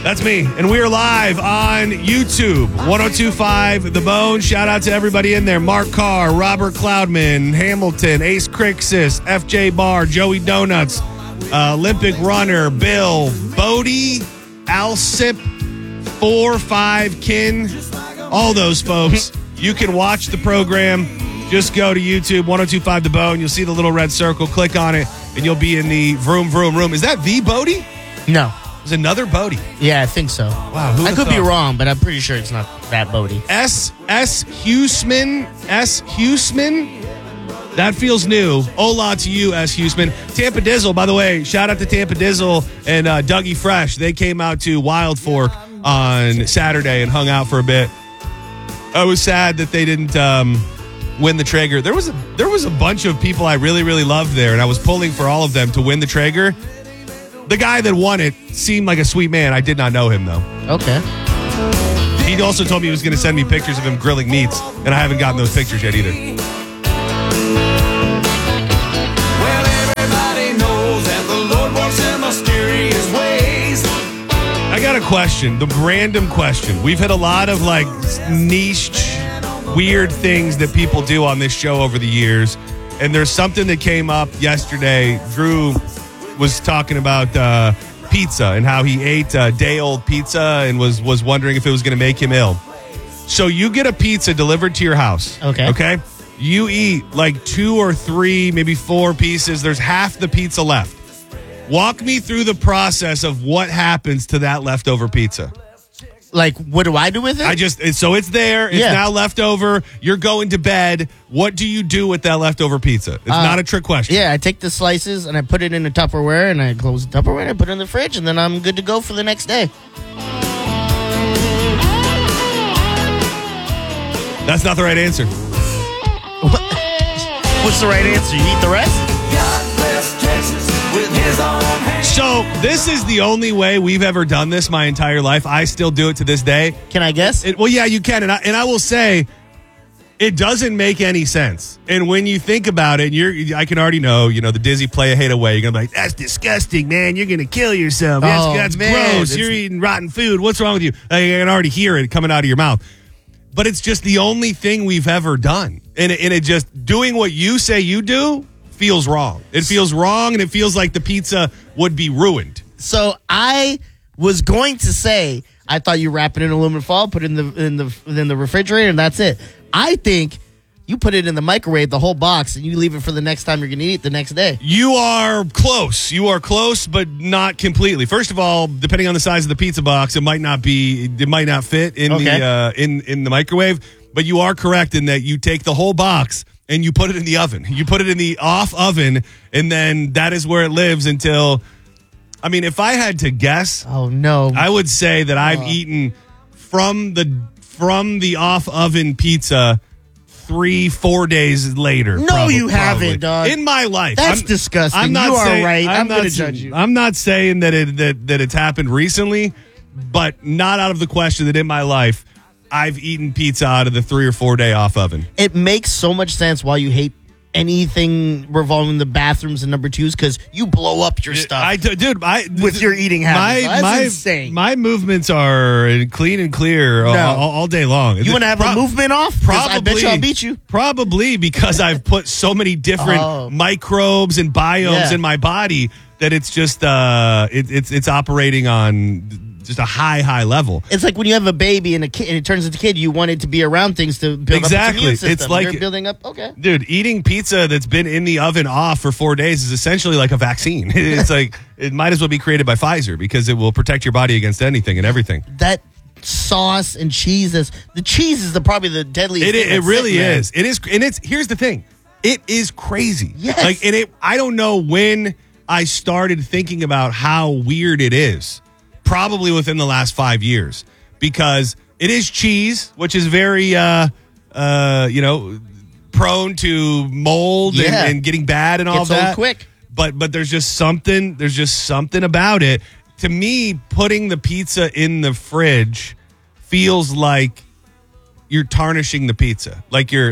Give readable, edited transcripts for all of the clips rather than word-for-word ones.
That's me. And we are live on YouTube, 1025 The Bone. Shout out to everybody in there. Mark Carr, Robert Cloudman, Hamilton, Ace Crixus, FJ Barr, Joey Donuts, Olympic Runner, Bill, Bodie, Alsip, 4-5 Kin, all those folks. You can watch the program. Just go to YouTube, 1025 The Bone. You'll see the little red circle. Click on it, and you'll be in the vroom, vroom, room. Is that the Bodie? No. There's another Bodie. Yeah, I think so. Wow, who I could thought? be wrong, but I'm pretty sure it's not that Bodie. S. Huseman. That feels new. Hola to you, S. Huseman. Tampa Dizzle, by the way, shout out to Tampa Dizzle and Dougie Fresh. They came out to Wild Fork on Saturday and hung out for a bit. I was sad that they didn't win the Traeger. There was a bunch of people I really, really loved there, and I was pulling for all of them to win the Traeger. The guy that won it seemed like a sweet man. I did not know him, though. Okay. He also told me he was going to send me pictures of him grilling meats, and I haven't gotten those pictures yet either. Well, everybody knows that the Lord works in mysterious ways. I got a question, the random question. We've had a lot of like niche, weird things that people do on this show over the years, and there's something that came up yesterday. Drew was talking about pizza and how he ate day-old pizza and was wondering if it was going to make him ill. So you get a pizza delivered to your house. Okay? You eat like 2 or 3, maybe 4 pieces. There's half the pizza left. Walk me through the process of what happens to that leftover pizza. Like, what do I do with it? So it's there. It's now left over. You're going to bed. What do you do with that leftover pizza? It's not a trick question. Yeah, I take the slices and I put it in a Tupperware and I close the Tupperware and I put it in the fridge and then I'm good to go for the next day. That's not the right answer. What's the right answer? You eat the rest? God bless Texas with his own hand. So this is the only way we've ever done this my entire life. I still do it to this day. Can I guess? Well, yeah, you can. And I will say, it doesn't make any sense. And when you think about it, I can already know, the Dizzy play a hate away. You're going to be like, that's disgusting, man. You're going to kill yourself. That's gross. You're eating rotten food. What's wrong with you? I can already hear it coming out of your mouth. But it's just the only thing we've ever done. And it just, doing what you say you do feels wrong. It feels wrong, and it feels like the pizza would be ruined. So I was going to say, I thought you wrap it in aluminum foil, put it in the refrigerator, and that's it. I think you put it in the microwave, the whole box, and you leave it for the next time you're going to eat the next day. You are close. You are close, but not completely. First of all, depending on the size of the pizza box, it might not fit in the microwave. But you are correct in that you take the whole box and you put it in the oven. You put it in the off oven, and then that is where it lives until. I mean, if I had to guess, oh no, I would say that I've eaten from the off oven pizza 3-4 days later. No, you haven't, dog. In my life. That's disgusting. I'm not you saying, are right. I'm going to saying, judge you. I'm not saying that it's happened recently, but not out of the question that in my life I've eaten pizza out of the 3 or 4 day off oven. It makes so much sense why you hate anything revolving the bathrooms and number 2s, because you blow up your stuff. With your eating habits. That's insane. My movements are clean and clear all day long. You want to have a movement off? Probably. I bet you I'll beat you. Probably because I've put so many different microbes and biomes in my body that it's just it's operating on just a high level. It's like when you have a baby and it turns into a kid, you want it to be around things to build up its immune system. It's like you're building up. Okay, dude, eating pizza that's been in the oven off for 4 days is essentially like a vaccine. It's like it might as well be created by Pfizer because it will protect your body against anything and everything. That sauce and cheese is probably the deadliest. It really is. It is, and here's the thing. It is crazy. Yes. I don't know when I started thinking about how weird it is. Probably within the last 5 years, because it is cheese, which is very, prone to mold and getting bad and all Gets that. old quick. But there's just something about it. To me, putting the pizza in the fridge feels like you're tarnishing the pizza.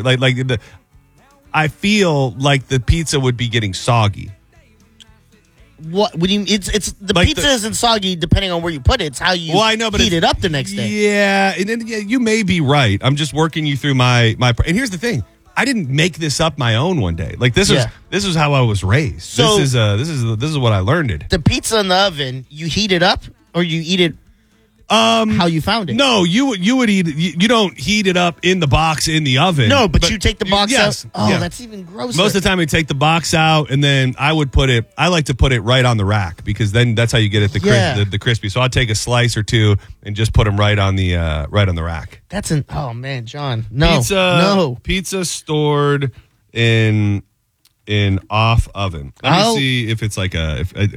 I feel like the pizza would be getting soggy. What? When you, it's the Like pizza the- isn't soggy depending on where you put it. It's how you Well, I know, but heat it up the next day. Yeah, and then, you may be right. I'm just working you through my. And here's the thing: I didn't make this up my own one day. Like this is how I was raised. So- this is what I learned. It. The pizza in the oven, you heat it up or you eat it how you found it? No, you would eat. You don't heat it up in the box in the oven. No, but you take the box yes, out. Oh, yeah. that's even grosser. Most of the time, we take the box out, and then I like to put it right on the rack because then that's how you get it the crispy. So I'll take a slice or two and just put them right on the rack. That's oh man, John. No. Pizza stored in off oven. Let me see if it's like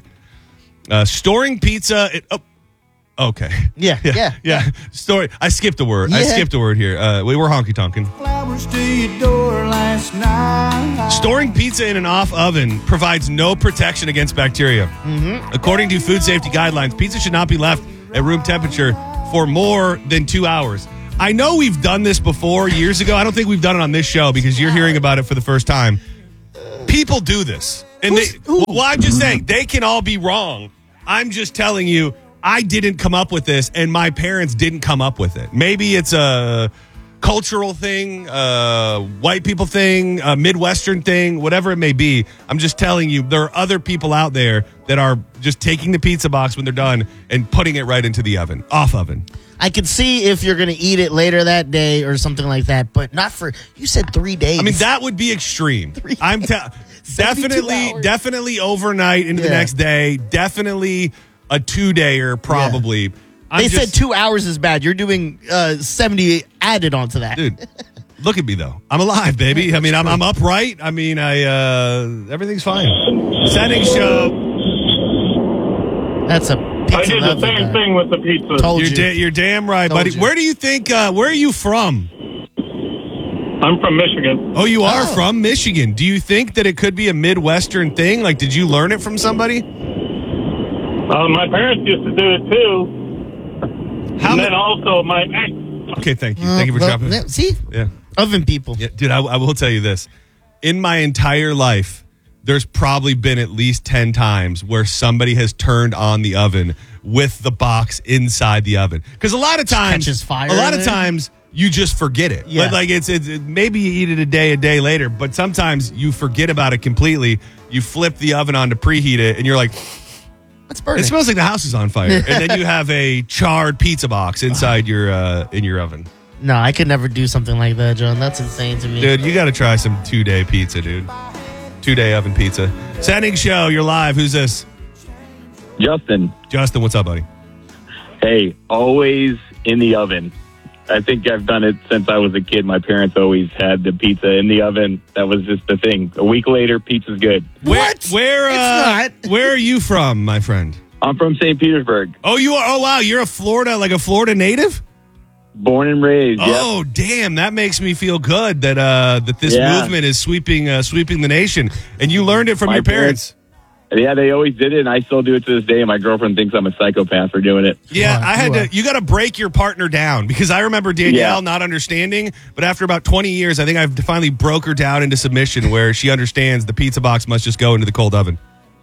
storing pizza. Okay. Yeah. Story. I skipped a word. Yeah. I skipped a word here. We were honky tonkin'. Flowers to your door last night. Storing pizza in an off oven provides no protection against bacteria. Mm-hmm. According to food safety guidelines, pizza should not be left at room temperature for more than 2 hours. I know we've done this before years ago. I don't think we've done it on this show because you're hearing about it for the first time. People do this. And I'm just saying, they can all be wrong. I'm just telling you, I didn't come up with this, and my parents didn't come up with it. Maybe it's a cultural thing, white people thing, a Midwestern thing, whatever it may be. I'm just telling you, there are other people out there that are just taking the pizza box when they're done and putting it right into the oven, off oven. I could see if you're going to eat it later that day or something like that, but not for, you said 3 days. I mean, that would be extreme. I'm definitely overnight into the next day. Definitely a 2-dayer, probably. Yeah. They said 2 hours is bad. You're doing 70 added onto that. Dude, look at me, though. I'm alive, baby. I mean, I'm upright. I mean, everything's fine. Setting show. That's a pizza. I did the same thing with the pizza. Told you. You're damn right, Told buddy. you. Where do you think, where are you from? I'm from Michigan. Oh, you are from Michigan. Do you think that it could be a Midwestern thing? Like, did you learn it from somebody? My parents used to do it too. Then also my ex. Okay, thank you. Thank you for dropping it. See? Yeah. Oven people. Yeah, dude, I will tell you this. In my entire life, there's probably been at least 10 times where somebody has turned on the oven with the box inside the oven. Because a lot of times, catches fire you just forget it. Yeah. Like it's maybe you eat it a day later, but sometimes you forget about it completely. You flip the oven on to preheat it, and you're like, It's burning. it smells like the house is on fire. And then you have a charred pizza box inside your in your oven. No, I could never do something like that, John. That's insane to me. Dude, you got to try some 2-day pizza, dude. 2-day oven pizza. Setting show, you're live. Who's this? Justin, Justin, what's up, buddy? hey, always in the oven. I think I've done it since I was a kid. My parents always had the pizza in the oven. That was just the thing. A week later, pizza's good. What? Where It's not. where are you from, my friend? I'm from St. Petersburg. Oh, you are. Oh, wow. You're a Florida native? Born and raised. Oh, damn! That makes me feel good that that this Yeah. movement is sweeping the nation, and you learned it from My your parents. Yeah, they always did it, and I still do it to this day. My girlfriend thinks I'm a psychopath for doing it. Yeah, You are, I had you are. to. You got to break your partner down because I remember Danielle Yeah. not understanding, but after about 20 years, I think I've finally broke her down into submission, where she understands the pizza box must just go into the cold oven.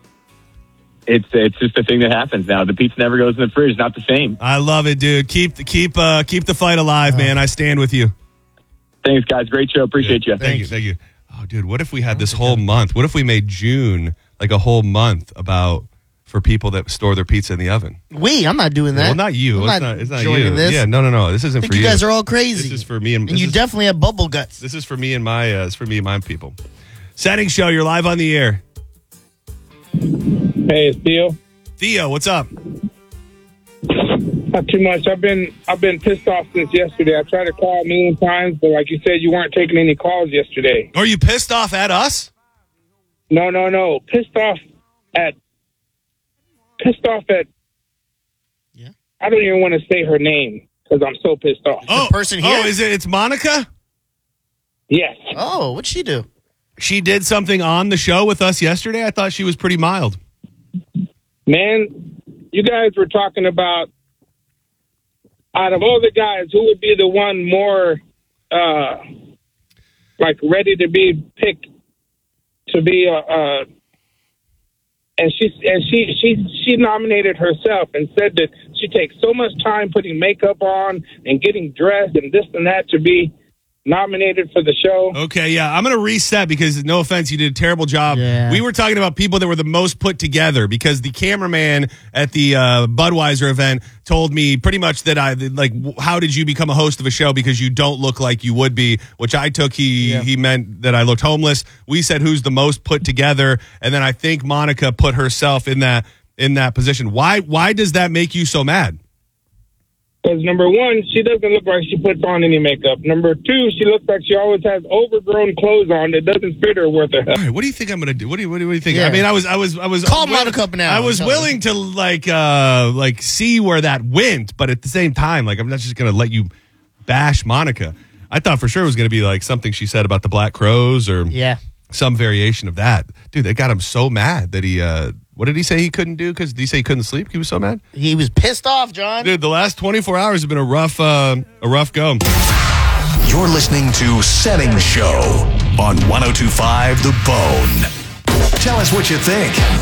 It's just a thing that happens now. The pizza never goes in the fridge. Not the same. I love it, dude. Keep the fight alive, man. I stand with you. Thanks, guys. Great show. Appreciate you. Thank you. Oh, dude, what if we had this whole month? What if we made June like a whole month for people that store their pizza in the oven? I'm not doing that. Well, not you. I'm It's not joining you. This. Yeah, no. This isn't I think for you you. guys are all crazy. This is for me and you definitely have bubble guts. This is for me and my. It's for me and my people. Setting show. You're live on the air. Hey, it's Theo. Theo, what's up? Not too much. I've been pissed off since yesterday. I tried to call a million times, but like you said, you weren't taking any calls yesterday. Are you pissed off at us? No. Pissed off at. Yeah. I don't even want to say her name because I'm so pissed off. Oh, person here? Oh, it's Monica? Yes. Oh, what'd she do? She did something on the show with us yesterday. I thought she was pretty mild. Man, you guys were talking about out of all the guys, who would be the one more like ready to be picked to be and she nominated herself and said that she takes so much time putting makeup on and getting dressed and this and that to be nominated for the show. Okay, yeah. I'm going to reset because, no offense, you did a terrible job. Yeah. We were talking about people that were the most put together because the cameraman at the Budweiser event told me pretty much that how did you become a host of a show because you don't look like you would be, which I took he meant that I looked homeless. We said who's the most put together, and then I think Monica put herself in that position. Why does that make you so mad? Because number one, she doesn't look like she puts on any makeup. Number two, she looks like she always has overgrown clothes on that doesn't fit her worth a hell. All right, what do you think I'm going to do? What do you think? Yeah. I mean, I was Call Monica up now. I was willing to like see where that went, but at the same time, like I'm not just going to let you bash Monica. I thought for sure it was going to be like something she said about the Black Crowes or some variation of that. Dude, that got him so mad that he. What did he say he couldn't do? Because did he say he couldn't sleep? He was so mad. He was pissed off, John. Dude, the last 24 hours have been a rough go. You're listening to Setting Show on 102.5 The Bone. Tell us what you think.